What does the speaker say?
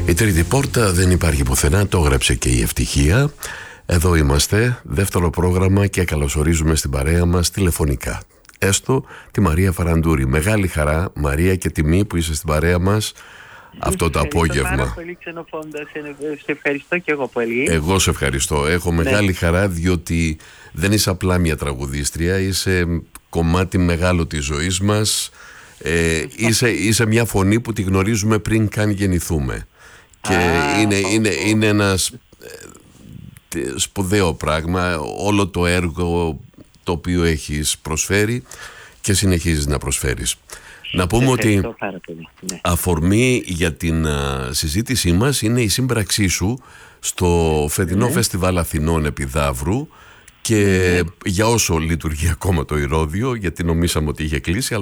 Η τρίτη πόρτα δεν υπάρχει πουθενά, το έγραψε και η ευτυχία. Εδώ είμαστε, δεύτερο πρόγραμμα, και καλωσορίζουμε στην παρέα μας τηλεφωνικά έστω τη Μαρία Φαραντούρη. Μεγάλη χαρά, Μαρία, και τιμή που είσαι στην παρέα μας αυτό το απόγευμα. Πάρα πολύ, Ξενοφόντα. Σε ευχαριστώ και εγώ πολύ. Εγώ σε ευχαριστώ. Έχω μεγάλη χαρά, διότι δεν είσαι απλά μια τραγουδίστρια, είσαι κομμάτι μεγάλο της ζωής μας. Είσαι μια φωνή που τη γνωρίζουμε πριν καν γεννηθούμε. Και είναι ένα σπουδαίο πράγμα όλο το έργο το οποίο έχεις προσφέρει και συνεχίζεις να προσφέρεις. Να πούμε ότι αφορμή για την συζήτησή μας είναι η σύμπραξή σου στο φετινό Φεστιβάλ Αθηνών Επιδαύρου, και για όσο λειτουργεί ακόμα το Ηρώδειο, γιατί νομίσαμε ότι είχε κλείσει,